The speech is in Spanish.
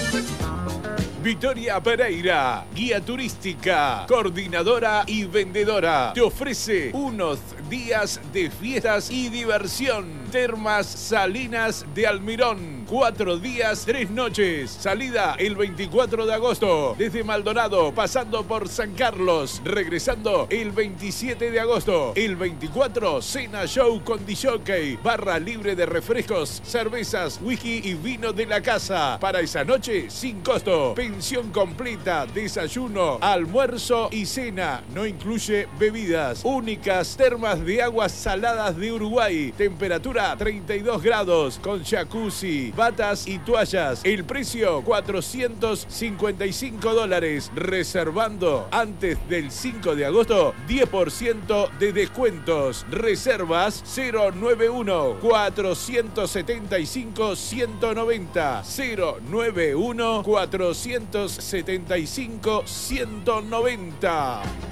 Victoria Pereira, guía turística, coordinadora y vendedora. Te ofrece unos días de fiestas y diversión. Termas Salinas de Almirón. 4 días, 3 noches. Salida el 24 de agosto. Desde Maldonado, pasando por San Carlos. Regresando el 27 de agosto. El 24, cena show con DJ. Barra libre de refrescos, cervezas, whisky y vino de la casa. Para esa noche, sin costo. Pensión completa, desayuno, almuerzo y cena. No incluye bebidas. Únicas termas de aguas saladas de Uruguay. Temperatura 32 grados con jacuzzi, batas y toallas. El precio $455. Reservando antes del 5 de agosto, 10% de descuentos. Reservas 091-475-190. 091-475-190.